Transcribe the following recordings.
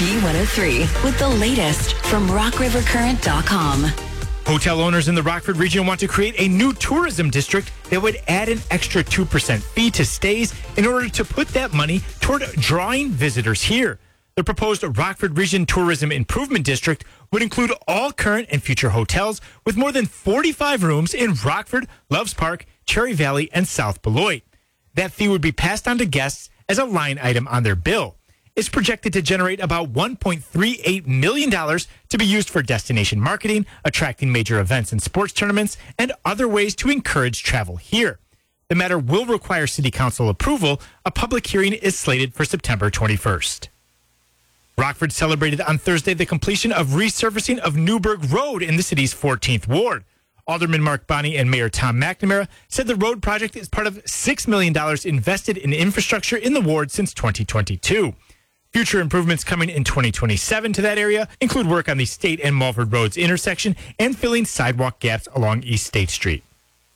B103 with the latest from rockrivercurrent.com. Hotel owners in the Rockford region want to create a new tourism district that would add an extra 2% fee to stays in order to put that money toward drawing visitors here. The proposed Rockford Region Tourism Improvement District would include all current and future hotels with more than 45 rooms in Rockford, Loves Park, Cherry Valley, and South Beloit. That fee would be passed on to guests as a line item on their bill. It's projected to generate about $1.38 million to be used for destination marketing, attracting major events and sports tournaments, and other ways to encourage travel here. The matter will require City Council approval. A public hearing is slated for September 21st. Rockford celebrated on Thursday the completion of resurfacing of Newburgh Road in the city's 14th Ward. Alderman Mark Bonney and Mayor Tom McNamara said the road project is part of $6 million invested in infrastructure in the ward since 2022. Future improvements coming in 2027 to that area include work on the State and Mulford Roads intersection and filling sidewalk gaps along East State Street.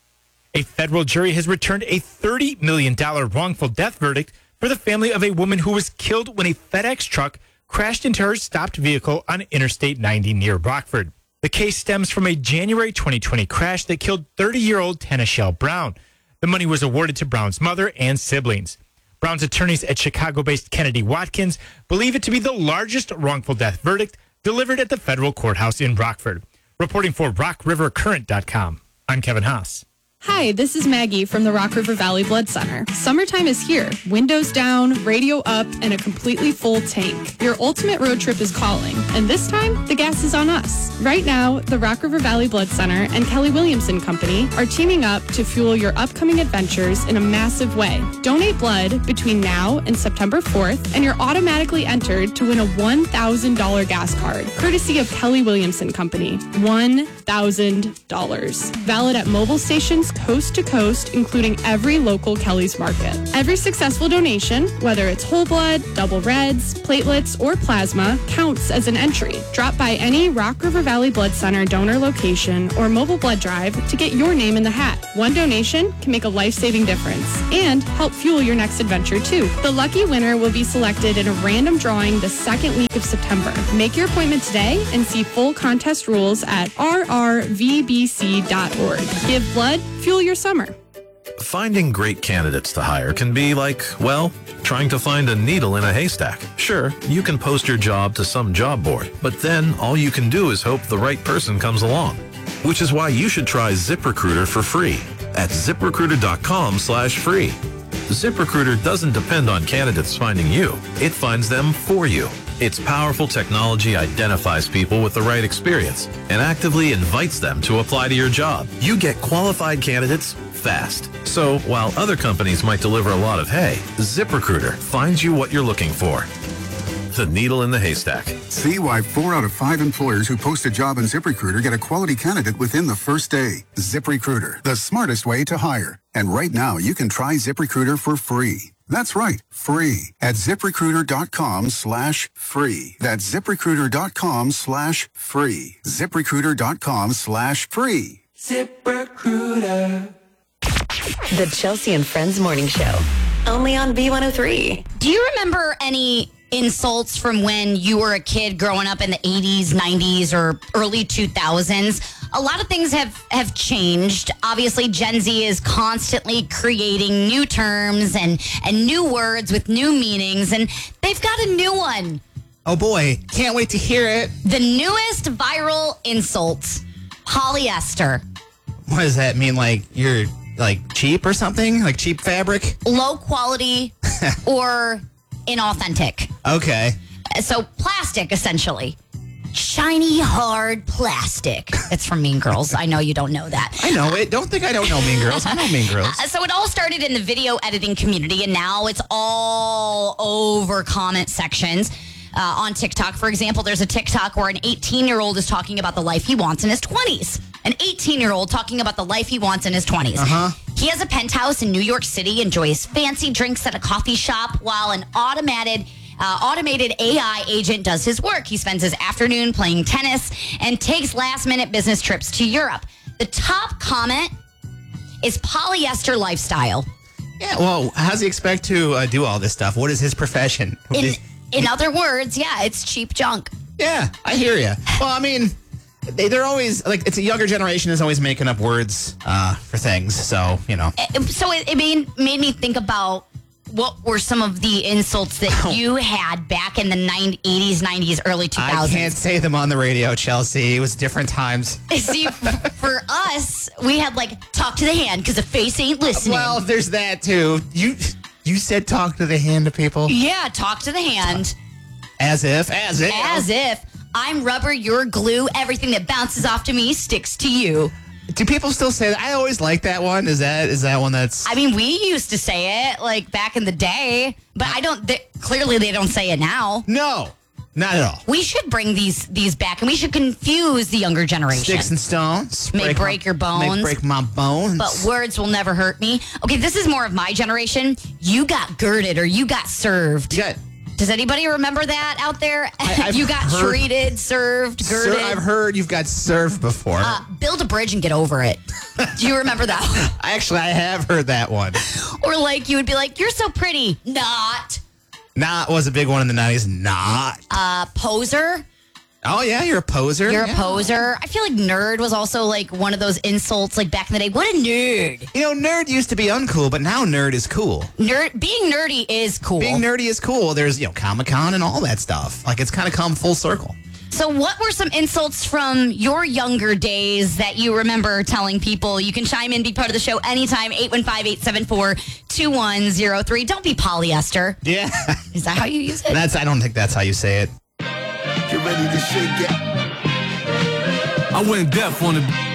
A federal jury has returned a $30 million wrongful death verdict for the family of a woman who was killed when a FedEx truck crashed into her stopped vehicle on Interstate 90 near Rockford. The case stems from a January 2020 crash that killed 30-year-old Tanashelle Brown. The money was awarded to Brown's mother and siblings. Brown's attorneys at Chicago-based Kennedy Watkins believe it to be the largest wrongful death verdict delivered at the federal courthouse in Rockford. Reporting for rockrivercurrent.com, I'm Kevin Haas. Hi, this is Maggie from the Rock River Valley Blood Center. Summertime is here. Windows down, radio up, and a completely full tank. Your ultimate road trip is calling, and this time, the gas is on us. Right now, the Rock River Valley Blood Center and Kelly Williamson Company are teaming up to fuel your upcoming adventures in a massive way. Donate blood between now and September 4th, and you're automatically entered to win a $1,000 gas card, courtesy of Kelly Williamson Company. $1,000. Valid at mobile stations coast to coast, including every local Kelly's Market. Every successful donation, whether it's whole blood, double reds, platelets, or plasma, counts as an entry. Drop by any Rock River Valley Blood Center donor location or mobile blood drive to get your name in the hat. One donation can make a life-saving difference and help fuel your next adventure, too. The lucky winner will be selected in a random drawing the second week of September. Make your appointment today and see full contest rules at rrvbc.org. Give blood, fuel your summer. Finding great candidates to hire can be like, well, trying to find a needle in a haystack. Sure, you can post your job to some job board, but then all you can do is hope the right person comes along. Which is why you should try ZipRecruiter for free at ZipRecruiter.com/free. ZipRecruiter doesn't depend on candidates finding you. It finds them for you. Its powerful technology identifies people with the right experience and actively invites them to apply to your job. You get qualified candidates fast. So while other companies might deliver a lot of hay, ZipRecruiter finds you what you're looking for. The needle in the haystack. See why 4 out of 5 employers who post a job on ZipRecruiter get a quality candidate within the first day. ZipRecruiter, the smartest way to hire. And right now, you can try ZipRecruiter for free. That's right, free at ZipRecruiter.com/free. That's ZipRecruiter.com/free. ZipRecruiter.com/free. ZipRecruiter. The Chelsea and Friends Morning Show. Only on B103. Do you remember any insults from when you were a kid growing up in the 80s, 90s, or early 2000s? A lot of things have changed. Obviously, Gen Z is constantly creating new terms and new words with new meanings, and they've got a new one. Oh boy, can't wait to hear it. The newest viral insult, polyester. What does that mean? Like you're like cheap or something? Like cheap fabric? Low quality or inauthentic. Okay. So plastic, essentially. Shiny, hard plastic. It's from Mean Girls. I know you don't know that. I know it. Don't think I don't know Mean Girls. I know Mean Girls. So it all started in the video editing community, and now it's all over comment sections. On TikTok, for example, there's a TikTok where an 18-year-old is talking about the life he wants in his 20s. An 18-year-old talking about the life he wants in his 20s. He has a penthouse in New York City, enjoys fancy drinks at a coffee shop, while an automated AI agent does his work. He spends his afternoon playing tennis and takes last-minute business trips to Europe. The top comment is polyester lifestyle. Yeah, well, how does he expect to do all this stuff? What is his profession? In other words, yeah, it's cheap junk. Yeah, I hear you. Well, I mean, they're always like, it's a younger generation is always making up words for things. So, you know. So it made me think about what were some of the insults that you had back in the 80s, 90s, early 2000s. I can't say them on the radio, Chelsea. It was different times. See, for us, we had like talk to the hand because the face ain't listening. Well, there's that too. You said talk to the hand to people? Yeah, talk to the hand. As if. I'm rubber, you're glue. Everything that bounces off to me sticks to you. Do people still say that? I always like that one. Is that one that's... I mean, we used to say it like back in the day, but clearly they don't say it now. No, not at all. We should bring these back, and we should confuse the younger generation. Sticks and stones. May break your bones. May break my bones. But words will never hurt me. Okay, this is more of my generation. You got girded or you got served. Yeah. Does anybody remember that out there? I've You got heard- treated, served, girded. Sir, I've heard you've got served before. Build a bridge and get over it. Do you remember that? Actually, I have heard that one. Or like you would be like, you're so pretty. Not. Not was a big one in the 90s. Not. Poser. Oh, yeah, you're a poser. You're Yeah. a poser. I feel like nerd was also like one of those insults like back in the day. What a nerd. You know, nerd used to be uncool, but now nerd is cool. Being nerdy is cool. Being nerdy is cool. There's, Comic-Con and all that stuff. Like, it's kind of come full circle. So what were some insults from your younger days that you remember telling people? You can chime in, be part of the show anytime, 815-874-2103. Don't be polyester. Yeah. Is that how you use it? I don't think that's how you say it. Get ready to shake it. I went deaf on the